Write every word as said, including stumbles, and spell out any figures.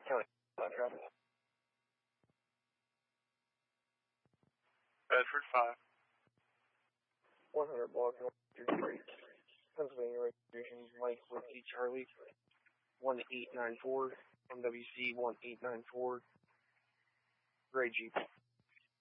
County traffic. Bedford five. one hundred block north Street, Pennsylvania registration, Mike Whiskey Charlie, one eight nine four, M W C one eight nine four, gray Jeep.